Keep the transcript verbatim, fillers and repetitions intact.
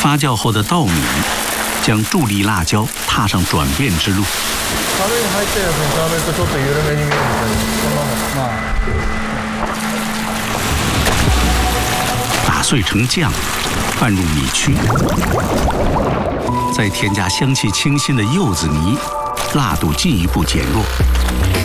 发酵后的稻米将助力辣椒踏上转变之路。 軽い入ったやつに比べるとちょっと緩めに見えるけど、そんなもんまあ。打碎成酱，拌入米曲，再添加香气清新的柚子泥，辣度进一步减弱。